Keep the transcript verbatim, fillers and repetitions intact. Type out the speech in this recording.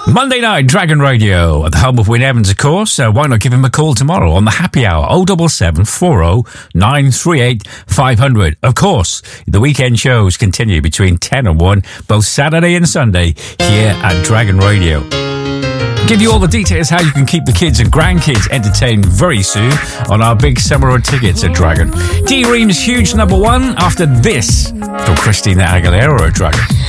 Monday night, Dragon Radio, at the home of Wyn Evans, of course. So why not give him a call tomorrow on the happy hour, oh seven seven, four oh, nine three eight, five hundred. Of course, the weekend shows continue between ten and one, both Saturday and Sunday, here at Dragon Radio. Give you all the details how you can keep the kids and grandkids entertained very soon on our big summer road tickets at Dragon. D Ream's huge number one after this from Christina Aguilera at Dragon.